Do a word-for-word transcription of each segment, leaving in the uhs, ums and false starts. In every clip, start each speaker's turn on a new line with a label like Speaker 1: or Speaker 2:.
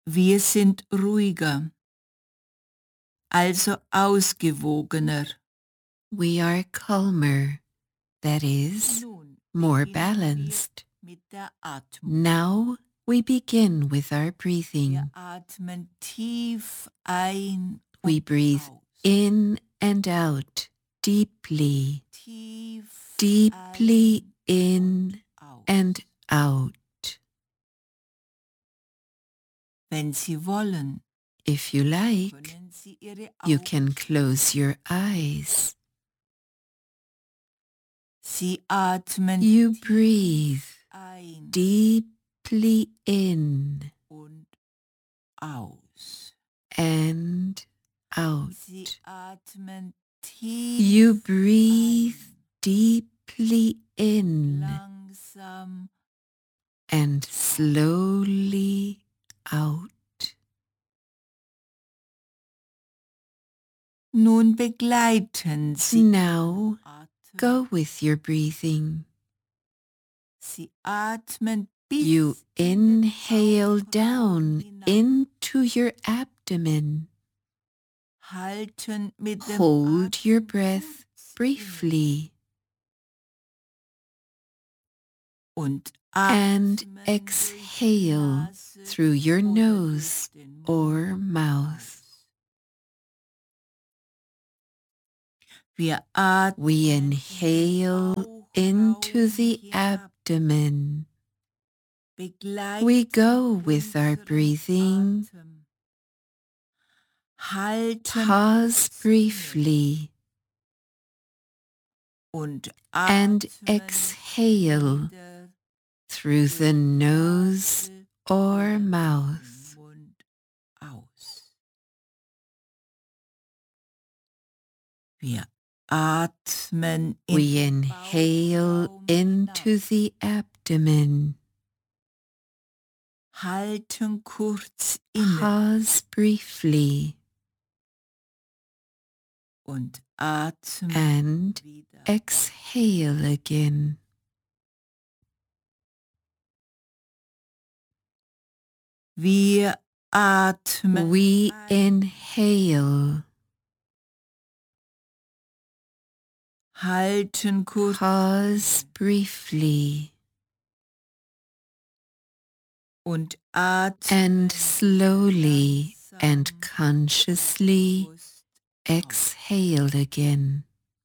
Speaker 1: Wir sind ruhiger, also ausgewogener.
Speaker 2: We are calmer, that is,
Speaker 1: Nun
Speaker 2: more
Speaker 1: beginnen wir
Speaker 2: balanced.
Speaker 1: mit der Atmung.
Speaker 2: Now we begin with our
Speaker 1: Wir
Speaker 2: breathing.
Speaker 1: atmen tief ein
Speaker 2: We
Speaker 1: und
Speaker 2: breathe
Speaker 1: aus.
Speaker 2: in and out deeply,
Speaker 1: Tief
Speaker 2: deeply
Speaker 1: ein
Speaker 2: in
Speaker 1: aus.
Speaker 2: and out.
Speaker 1: Wenn Sie wollen,
Speaker 2: If you like,
Speaker 1: können Sie Ihre
Speaker 2: you
Speaker 1: Augen
Speaker 2: can
Speaker 1: schließen.
Speaker 2: close your eyes.
Speaker 1: Sie atmen
Speaker 2: You
Speaker 1: tief
Speaker 2: breathe
Speaker 1: ein
Speaker 2: deeply in
Speaker 1: und aus.
Speaker 2: and out.
Speaker 1: Sie atmen tief
Speaker 2: You breathe
Speaker 1: ein,
Speaker 2: deeply in
Speaker 1: langsam
Speaker 2: and slowly out.
Speaker 1: Nun begleiten Sie
Speaker 2: Now
Speaker 1: Ihren Atem.
Speaker 2: go with your breathing.
Speaker 1: Sie atmen bis
Speaker 2: You
Speaker 1: in den
Speaker 2: inhale
Speaker 1: Bauchraum
Speaker 2: down
Speaker 1: hinein.
Speaker 2: into your abdomen.
Speaker 1: Halten mit dem
Speaker 2: Hold your
Speaker 1: Atem
Speaker 2: breath
Speaker 1: kurz
Speaker 2: briefly
Speaker 1: inne und
Speaker 2: and
Speaker 1: atmen durch die
Speaker 2: exhale
Speaker 1: Nase
Speaker 2: through your
Speaker 1: oder
Speaker 2: nose
Speaker 1: durch den Mund
Speaker 2: or mouth.
Speaker 1: aus. Wir
Speaker 2: We
Speaker 1: atmen
Speaker 2: inhale into the abdomen. We go with our breathing. Pause briefly and exhale through the nose or mouth.
Speaker 1: Wir atmen in
Speaker 2: We
Speaker 1: den
Speaker 2: inhale
Speaker 1: Bauchraum
Speaker 2: into
Speaker 1: hinein.
Speaker 2: the abdomen.
Speaker 1: Halten kurz inne
Speaker 2: Pause briefly
Speaker 1: und atmen
Speaker 2: and
Speaker 1: wieder.
Speaker 2: exhale again.
Speaker 1: Wir atmen
Speaker 2: We
Speaker 1: ein,
Speaker 2: inhale.
Speaker 1: halten kurz
Speaker 2: Pause
Speaker 1: inne
Speaker 2: briefly
Speaker 1: und atmen
Speaker 2: and slowly and
Speaker 1: langsam
Speaker 2: consciously
Speaker 1: bewusst aus.
Speaker 2: exhale again.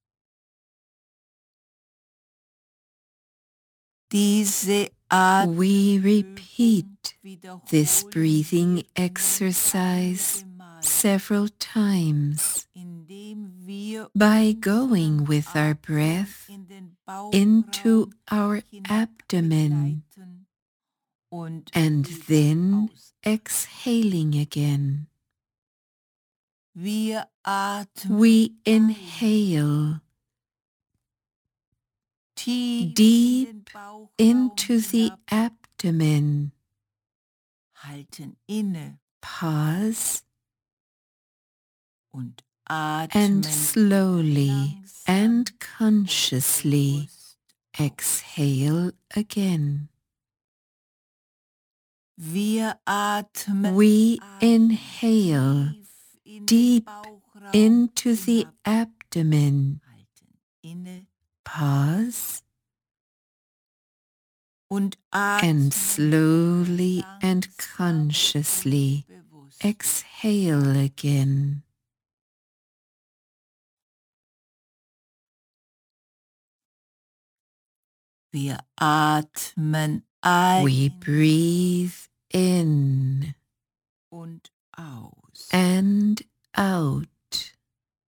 Speaker 1: Diese
Speaker 2: We
Speaker 1: Atemübung
Speaker 2: repeat this
Speaker 1: wiederholen
Speaker 2: breathing
Speaker 1: wir nun
Speaker 2: exercise
Speaker 1: einige Male,
Speaker 2: several times
Speaker 1: indem wir
Speaker 2: by
Speaker 1: unseren
Speaker 2: going with our
Speaker 1: Atem
Speaker 2: breath
Speaker 1: in den
Speaker 2: into
Speaker 1: Bauchraum
Speaker 2: our
Speaker 1: hinein
Speaker 2: abdomen
Speaker 1: begleiten und
Speaker 2: and
Speaker 1: wieder
Speaker 2: then
Speaker 1: aus.
Speaker 2: exhaling again.
Speaker 1: Wir atmen
Speaker 2: We
Speaker 1: ein,
Speaker 2: inhale
Speaker 1: tief
Speaker 2: deep
Speaker 1: in den Bauchraum
Speaker 2: into the
Speaker 1: hinab,
Speaker 2: abdomen.
Speaker 1: halten inne
Speaker 2: Pause
Speaker 1: und
Speaker 2: and
Speaker 1: atmen
Speaker 2: slowly
Speaker 1: langsam
Speaker 2: and
Speaker 1: und
Speaker 2: consciously
Speaker 1: bewusst aus.
Speaker 2: exhale again.
Speaker 1: Wir atmen
Speaker 2: We
Speaker 1: ein,
Speaker 2: inhale
Speaker 1: tief in den
Speaker 2: deep
Speaker 1: Bauchraum
Speaker 2: into the
Speaker 1: hinab,
Speaker 2: abdomen.
Speaker 1: halten inne
Speaker 2: Pause
Speaker 1: und
Speaker 2: and
Speaker 1: atmen
Speaker 2: slowly
Speaker 1: wieder
Speaker 2: and
Speaker 1: langsam
Speaker 2: consciously
Speaker 1: und bewusst.
Speaker 2: exhale again.
Speaker 1: Wir atmen ein
Speaker 2: We breathe in
Speaker 1: und aus.
Speaker 2: and out.